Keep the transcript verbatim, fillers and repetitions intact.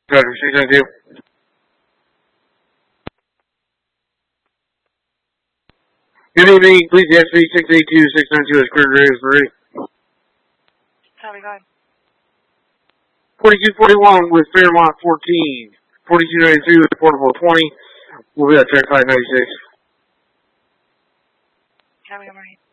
Roger, six nine two. Good evening, please S B six eight two six nine two is Kurt Graves three. Copy, go ahead. forty-two forty-one with Fairmont fourteen. forty-two ninety-three with Portable twenty. We'll be at track five ninety-six. Copy, I'm ready.